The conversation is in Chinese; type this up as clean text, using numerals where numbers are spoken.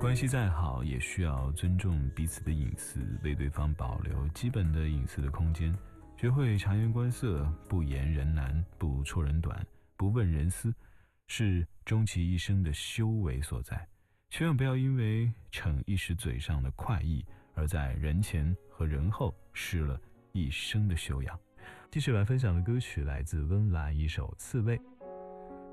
关系再好，也需要尊重彼此的隐私，为对方保留基本的隐私的空间。学会察言观色，不言人难，不戳人短，不问人私，是终其一生的修为所在。千万不要因为逞一时嘴上的快意，而在人前和人后失了一生的修养。继续来分享的歌曲来自温岚一首《刺猬》。